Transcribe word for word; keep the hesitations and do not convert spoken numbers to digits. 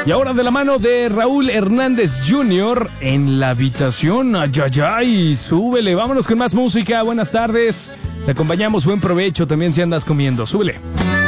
Y ahora de la mano de Raúl Hernández junior en la habitación. Ay, ay, ay, súbele. Vámonos con más música. Buenas tardes. Te acompañamos. Buen provecho también si andas comiendo. Súbele.